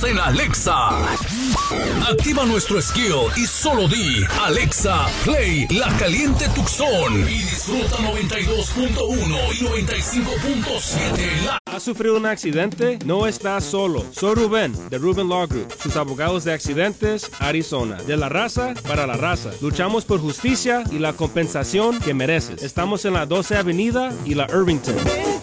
en Alexa. Activa nuestro skill y solo di Alexa, play La Caliente Tucson y disfruta 92.1 y 95.7. ¿Has sufrido un accidente? No estás solo. Soy Rubén, de Rubén Law Group, sus abogados de accidentes, Arizona. De la raza para la raza. Luchamos por justicia y la compensación que mereces. Estamos en la 12 Avenida y la Irvington.